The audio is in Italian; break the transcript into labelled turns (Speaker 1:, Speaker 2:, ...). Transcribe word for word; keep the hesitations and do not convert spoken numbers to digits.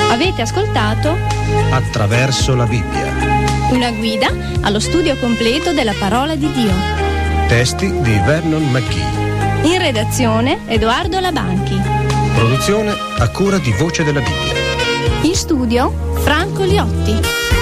Speaker 1: Avete ascoltato
Speaker 2: Attraverso la Bibbia.
Speaker 1: una guida allo studio completo della parola di Dio.
Speaker 2: Testi di Vernon McGee.
Speaker 1: In redazione Edoardo Labanchi.
Speaker 2: Produzione a cura di Voce della Bibbia.
Speaker 1: In studio Franco Liotti.